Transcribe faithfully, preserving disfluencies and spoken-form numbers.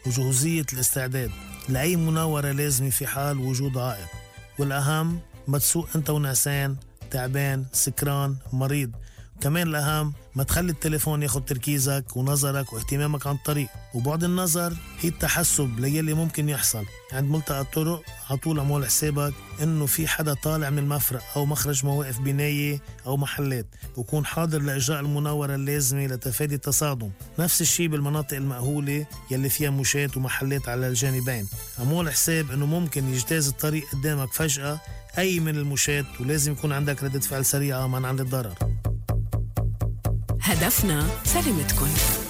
وجهوزية الاستعداد لأي مناورة لازمة في حال وجود عائق. والأهم ما تسوق أنت ونعسان، تعبان، سكران، مريض. كمان الأهم ما تخلي التليفون ياخد تركيزك ونظرك واهتمامك عن الطريق. وبعد النظر هي التحسب ليلي ممكن يحصل عند ملتقى الطرق. عطول عمول حسابك انه في حدا طالع من المفرق او مخرج مواقف بناية او محلات، وكون حاضر لاجراء المناورة اللازمة لتفادي التصادم. نفس الشيء بالمناطق المأهولة يلي فيها مشات ومحلات على الجانبين. عمول حساب انه ممكن يجتاز الطريق قدامك فجأة اي من المشات، ولازم يكون عندك ردة فعل سريعة منعا للضرر. هدفنا سلامتكن.